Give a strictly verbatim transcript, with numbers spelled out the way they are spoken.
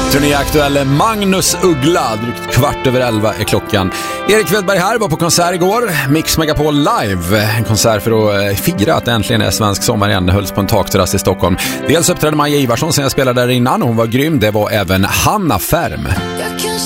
Turnéaktuell Magnus Uggla, drygt kvart över elva är klockan. Erik Wedberg här, var på konsert igår, Mix Megapol Live. En konsert för att fira att det äntligen är svensk sommar igen. Det hölls på en takterrass i Stockholm. Dels uppträdde Maja Ivarsson som jag spelade där innan, hon var grym. Det var även Hanna Färm.